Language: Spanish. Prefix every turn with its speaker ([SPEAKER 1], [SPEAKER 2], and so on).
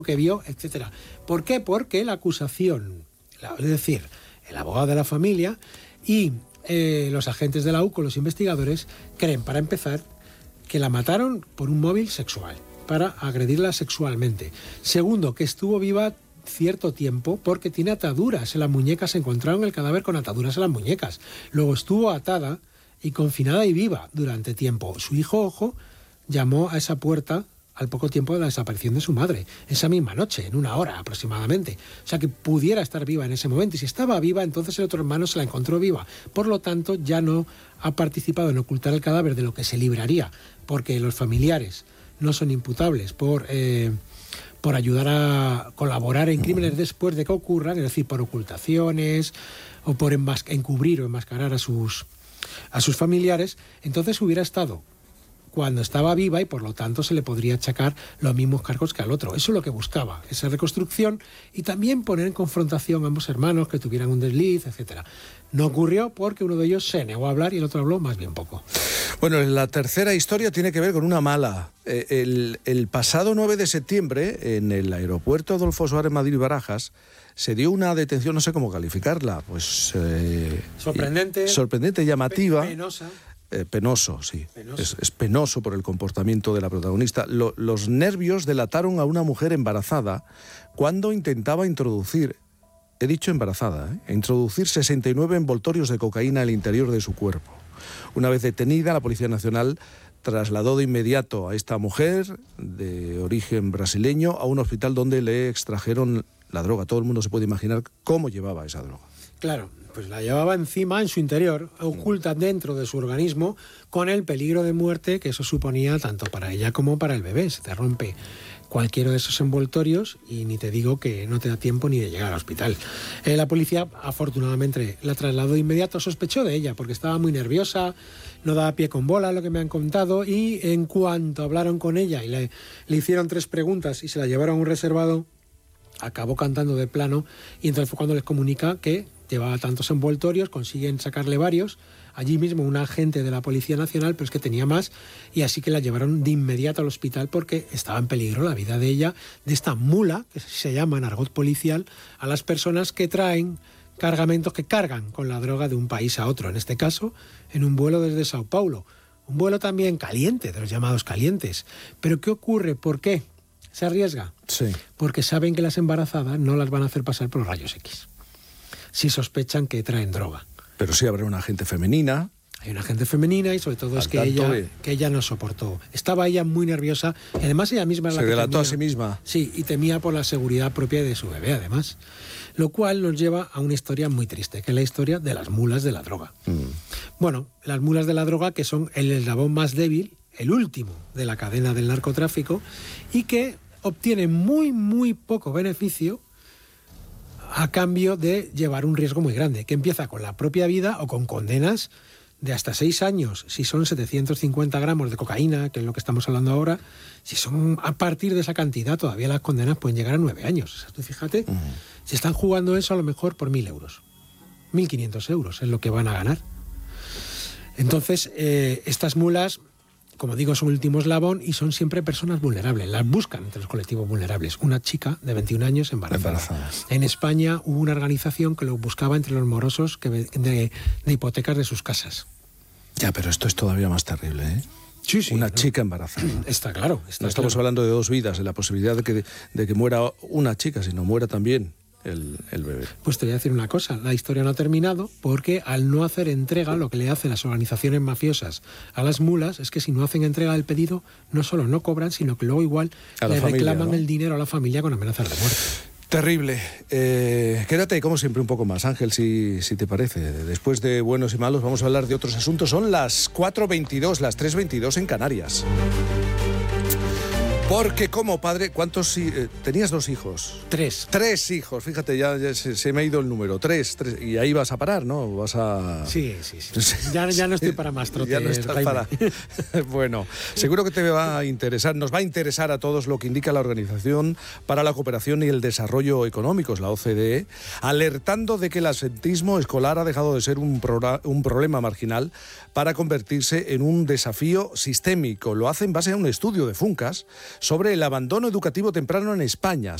[SPEAKER 1] que vio, etcétera. ¿Por qué? Porque la acusación, es decir, el abogado de la familia y los agentes de la UCO, los investigadores, creen, para empezar, que la mataron por un móvil sexual, para agredirla sexualmente. Segundo, que estuvo viva cierto tiempo porque tiene ataduras en las muñecas, se encontraron el cadáver con ataduras en las muñecas. Luego estuvo atada y confinada y viva durante tiempo. Su hijo, ojo, llamó a esa puerta al poco tiempo de la desaparición de su madre, esa misma noche, en 1 hora aproximadamente. O sea, que pudiera estar viva en ese momento. Y si estaba viva, entonces el otro hermano se la encontró viva. Por lo tanto, ya no ha participado en ocultar el cadáver, de lo que se libraría, porque los familiares no son imputables por ayudar a colaborar en crímenes después de que ocurran, es decir, por ocultaciones o por encubrir o enmascarar a sus familiares. Entonces hubiera estado cuando estaba viva y por lo tanto se le podría achacar los mismos cargos que al otro. Eso es lo que buscaba, esa reconstrucción, y también poner en confrontación a ambos hermanos que tuvieran un desliz, etcétera. No ocurrió porque uno de ellos se negó a hablar y el otro habló más bien poco.
[SPEAKER 2] Bueno, la tercera historia tiene que ver con una mala. El pasado 9 de septiembre, en el aeropuerto Adolfo Suárez Madrid-Barajas, se dio una detención, no sé cómo calificarla, pues... sorprendente, llamativa.
[SPEAKER 1] Penosa.
[SPEAKER 2] Penoso, sí. Es penoso por el comportamiento de la protagonista. Los nervios delataron a una mujer embarazada cuando intentaba introducir, he dicho embarazada, introducir 69 envoltorios de cocaína al interior de su cuerpo. Una vez detenida, la Policía Nacional trasladó de inmediato a esta mujer de origen brasileño a un hospital donde le extrajeron la droga. Todo el mundo se puede imaginar cómo llevaba esa droga.
[SPEAKER 1] Claro, pues la llevaba encima, en su interior, oculta dentro de su organismo, con el peligro de muerte que eso suponía tanto para ella como para el bebé. Se te rompe cualquiera de esos envoltorios y ni te digo que no te da tiempo ni de llegar al hospital. La policía, afortunadamente, la trasladó de inmediato. Sospechó de ella porque estaba muy nerviosa, no daba pie con bola, lo que me han contado, y en cuanto hablaron con ella y le hicieron 3 preguntas y se la llevaron a un reservado, acabó cantando de plano, y entonces fue cuando les comunica que llevaba tantos envoltorios, consiguen sacarle varios, allí mismo un agente de la Policía Nacional, pero es que tenía más, y así que la llevaron de inmediato al hospital porque estaba en peligro la vida de ella, de esta mula, que se llama en argot policial, a las personas que traen cargamentos, que cargan con la droga de un país a otro, en este caso en un vuelo desde Sao Paulo, un vuelo también caliente, de los llamados calientes. Pero ¿qué ocurre? ¿Por qué se arriesga?
[SPEAKER 2] Sí.
[SPEAKER 1] Porque saben que las embarazadas no las van a hacer pasar por los rayos X, si sospechan que traen droga.
[SPEAKER 2] Pero sí habrá una agente femenina.
[SPEAKER 1] Hay una agente femenina y sobre todo es que ella no soportó. Estaba ella muy nerviosa y además ella misma...
[SPEAKER 2] Se delató a sí misma.
[SPEAKER 1] Sí, y temía por la seguridad propia de su bebé además. Lo cual nos lleva a una historia muy triste, que es la historia de las mulas de la droga. Bueno, las mulas de la droga, que son el eslabón más débil, el último de la cadena del narcotráfico, y que obtienen muy, muy poco beneficio a cambio de llevar un riesgo muy grande, que empieza con la propia vida o con condenas de hasta 6 años, si son 750 gramos de cocaína, que es lo que estamos hablando ahora. Si son a partir de esa cantidad, todavía las condenas pueden llegar a 9 años. O sea, tú fíjate, si están jugando eso a lo mejor por 1.000 euros. 1.500 euros es lo que van a ganar. Entonces, estas mulas, como digo, son el último eslabón y son siempre personas vulnerables. Las buscan entre los colectivos vulnerables. Una chica de 21 años embarazada. En España hubo una organización que lo buscaba entre los morosos de hipotecas de sus casas.
[SPEAKER 2] Ya, pero esto es todavía más terrible, ¿eh?
[SPEAKER 1] Sí, sí.
[SPEAKER 2] Una chica embarazada.
[SPEAKER 1] Está claro.
[SPEAKER 2] No estamos hablando de 2 vidas, de la posibilidad de que muera una chica, sino muera también el bebé.
[SPEAKER 1] Pues te voy a decir una cosa, la historia no ha terminado porque al no hacer entrega, lo que le hacen las organizaciones mafiosas a las mulas es que si no hacen entrega del pedido, no solo no cobran, sino que luego igual le reclaman, ¿no?, el dinero a la familia con amenazas de muerte.
[SPEAKER 2] Terrible. Quédate, como siempre, un poco más, Ángel, si te parece. Después de buenos y malos, vamos a hablar de otros asuntos. Son las 4:22, las 3:22 en Canarias. Porque como padre, ¿cuántos tenías 2 hijos?
[SPEAKER 1] 3.
[SPEAKER 2] 3 hijos, fíjate, ya se me ha ido el número. 3, y ahí vas a parar, ¿no? Vas a...
[SPEAKER 1] Sí. Ya no estoy para más trote.
[SPEAKER 2] Ya no estás para... Bueno, seguro que te va a interesar, nos va a interesar a todos lo que indica la Organización para la Cooperación y el Desarrollo Económicos, la OCDE, alertando de que el absentismo escolar ha dejado de ser un problema marginal para convertirse en un desafío sistémico. Lo hace en base a un estudio de Funcas sobre el abandono educativo temprano en España.